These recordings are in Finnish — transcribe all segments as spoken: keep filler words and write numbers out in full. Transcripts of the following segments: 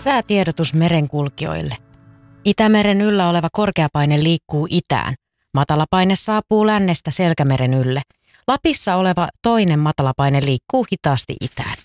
Säätiedotus merenkulkijoille. Itämeren yllä oleva korkeapaine liikkuu itään. Matalapaine saapuu lännestä Selkämeren ylle. Lapissa oleva toinen matalapaine liikkuu hitaasti itään.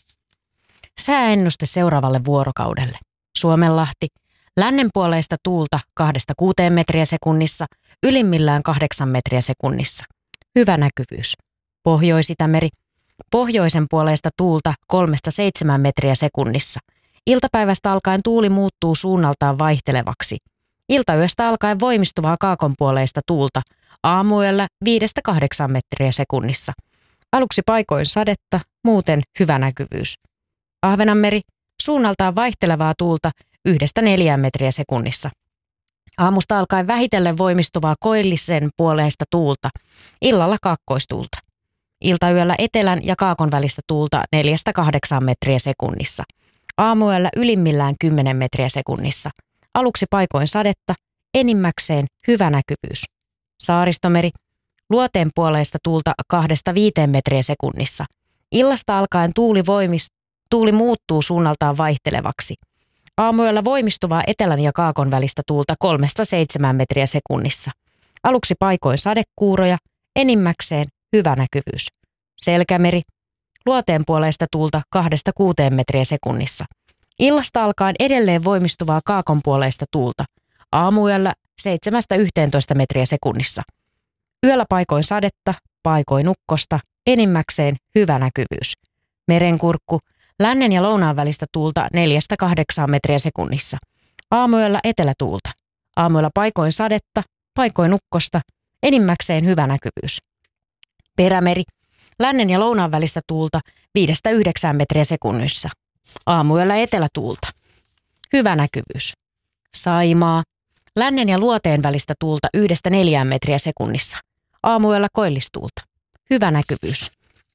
Sääennuste seuraavalle vuorokaudelle. Suomenlahti. Lännenpuoleista tuulta kahdesta kuuteen metriä sekunnissa, ylimmillään kahdeksan metriä sekunnissa. Hyvä näkyvyys. Pohjois-Itämeri. Pohjoisen puoleista tuulta kolmesta seitsemään metriä sekunnissa. Iltapäivästä alkaen tuuli muuttuu suunnaltaan vaihtelevaksi. Iltayöstä alkaen voimistuvaa kaakonpuoleista tuulta. Aamuyöllä viidestä kahdeksaan metriä sekunnissa. Aluksi paikoin sadetta, muuten hyvä näkyvyys. Ahvenanmeri. Suunnaltaan vaihtelevaa tuulta yhdestä neljään metriä sekunnissa. Aamusta alkaen vähitellen voimistuvaa koillisen puoleista tuulta. Illalla kaakkoistuulta. Iltayöllä etelän ja kaakon välistä tuulta neljästä kahdeksaan metriä sekunnissa. Aamuyöllä ylimmillään kymmenen metriä sekunnissa. Aluksi paikoin sadetta, enimmäkseen hyvä näkyvyys. Saaristomeri. Luoteen puoleista tuulta kahdesta viiteen metriä sekunnissa. Illasta alkaen tuuli, voimis, tuuli muuttuu suunnaltaan vaihtelevaksi. Aamuyöllä voimistuvaa etelän ja kaakon välistä tuulta kolmesta seitsemään metriä sekunnissa. Aluksi paikoin sadekuuroja, enimmäkseen hyvä näkyvyys. Selkämeri. Luoteen puoleista tuulta kahdesta kuuteen metriä sekunnissa. Illasta alkaen edelleen voimistuvaa kaakon puoleista tuulta. Aamuyöllä seitsemästä yhteentoista metriä sekunnissa. Yöllä paikoin sadetta, paikoin ukkosta, enimmäkseen hyvä näkyvyys. Merenkurkku. Lännen ja lounaan välistä tuulta neljästä kahdeksaan metriä sekunnissa. Aamuyöllä etelätuulta. Aamuyöllä paikoin sadetta, paikoin ukkosta, enimmäkseen hyvä näkyvyys. Perämeri. Lännen ja lounaan välistä tuulta viidestä yhdeksään metriä sekunnissa. Aamuyöllä etelätuulta. Hyvä näkyvyys. Saimaa. Lännen ja luoteen välistä tuulta yhdestä neljään metriä sekunnissa. Aamuyöllä koillistuulta. Hyvä näkyvyys.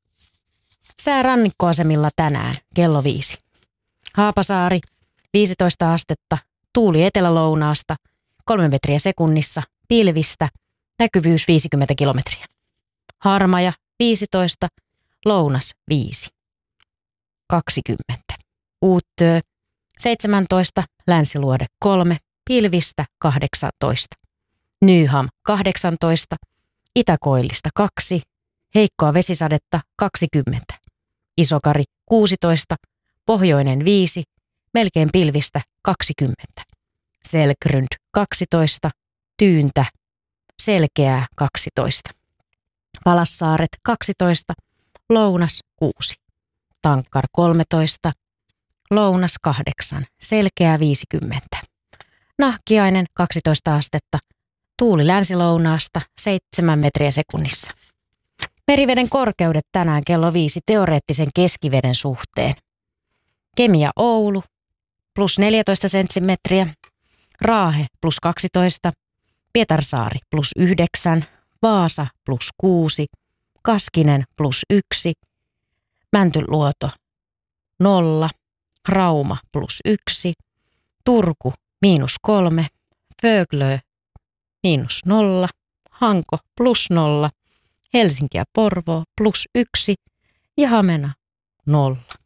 Sää rannikkoasemilla tänään kello viisi. Haapasaari, viisitoista astetta, tuuli etelälounaasta, kolme metriä sekunnissa, pilvistä, näkyvyys viisikymmentä kilometriä. Harmaja, viisitoista, lounas viisi. kaksikymmentä. Uuttöö, seitsemäntoista, länsiluode kolme, pilvistä kahdeksantoista. Nyham, kahdeksantoista, itäkoillista kaksi, heikkoa vesisadetta kaksikymmentä. Isokari kuusitoista, pohjoinen viisi, melkein pilvistä kaksikymmentä. Selkrund kaksitoista, tyyntä, selkeää kaksitoista. Palassaaret kaksitoista, lounas kuusi. Tankkar kolmetoista, lounas kahdeksan, selkeää viisikymmentä. Nahkiainen kaksitoista astetta, tuuli länsilounaasta seitsemän metriä sekunnissa. Meriveden korkeudet tänään kello viisi teoreettisen keskiveden suhteen. Kemia Oulu plus neljätoista senttimetriä, Raahe plus kaksitoista, Pietarsaari plus yhdeksän, Vaasa plus kuusi, Kaskinen plus yksi, Mäntyluoto nolla, Rauma plus yksi, Turku miinus kolme, Föglö miinus nolla, Hanko plus nolla, Helsinki ja Porvoo plus yksi ja Hamena nolla.